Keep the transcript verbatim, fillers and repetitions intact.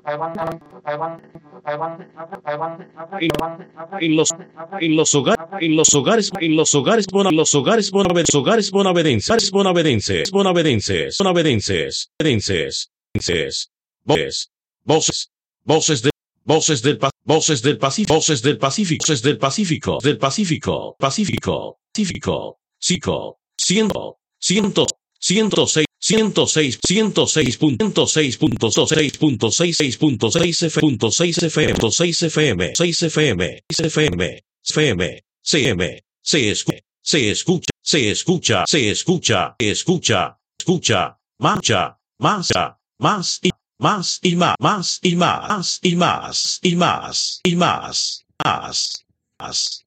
En, en los en los hogares en los hogares en los hogares bona, los hogares bonavedenses hogares bonavedenses bonavedenses bonavedenses bonavedenses bonavedenses voces voces voces de voces del pa- voces del Pacífico voces del Pacífico voces del Pacífico del Pacífico Pacífico Pacífico Cico ciento ciento ciento seis ciento seis ciento seis punto seis punto seis punto seis seis punto seis F punto seis FM seis FM seis FM FM FM CM se escucha se escucha se escucha se escucha escucha escucha marcha masa más y más y más más y más y más y más y más más más